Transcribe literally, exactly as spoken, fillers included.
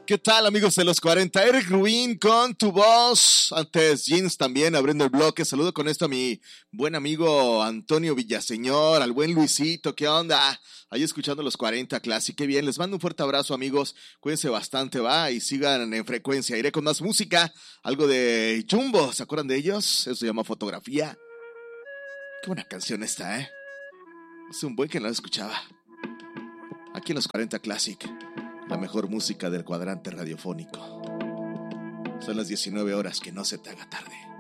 ¿Qué tal, amigos de los cuarenta? Eric Rubin con Tu Voz. Antes Jeans también abriendo el bloque. Saludo con esto a mi buen amigo Antonio Villaseñor, al buen Luisito. ¿Qué onda? Ahí escuchando los cuarenta Classic. Qué bien. Les mando un fuerte abrazo, amigos. Cuídense bastante, va. Y sigan en frecuencia. Iré con más música. Algo de Jumbo. ¿Se acuerdan de ellos? Eso se llama Fotografía. Qué buena canción esta, ¿eh? Hace un buen que no la escuchaba. Aquí en los cuarenta Classic. La mejor música del cuadrante radiofónico. Son las diecinueve horas, que no se te haga tarde.